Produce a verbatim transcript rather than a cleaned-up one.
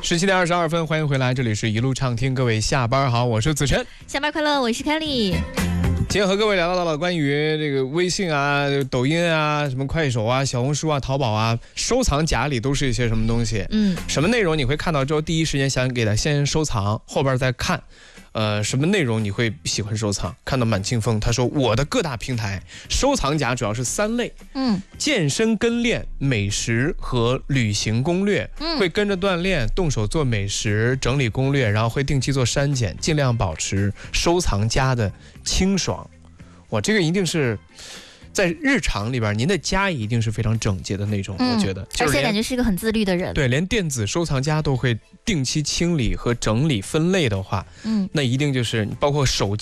十七点二十二分，欢迎回来，这里是一路畅听，各位下班好，我是子晨。 下班快乐，我是 Kelly。 今天和各位聊到了关于这个微信啊、抖音啊、什么快手啊、小红书啊、淘宝啊，收藏夹里都是一些什么东西？嗯，什么内容你会看到之后第一时间想给它先收藏，后边再看。呃，什么内容你会喜欢收藏？看到满清风，他说我的各大平台收藏夹主要是三类，嗯，健身跟练、美食和旅行攻略，嗯，会跟着锻炼，动手做美食，整理攻略，然后会定期做删减，尽量保持收藏夹的清爽。我这个一定是。在日常里边，您的家一定是非常整洁的那种，嗯、我觉得， 而且感觉是一个很自律的人。 对，连电子收藏夹都会定期清理和整理分类的话，嗯，那一定就是包括手机。